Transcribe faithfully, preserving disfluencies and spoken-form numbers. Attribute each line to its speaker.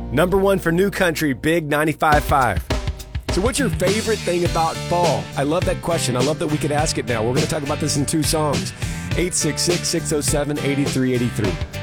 Speaker 1: Number one for New Country, Big ninety-five point five. So what's your favorite thing about fall? I love that question. I love that we could ask it now. We're going to talk about this in two songs. eight six six, six oh seven, eight three eight three.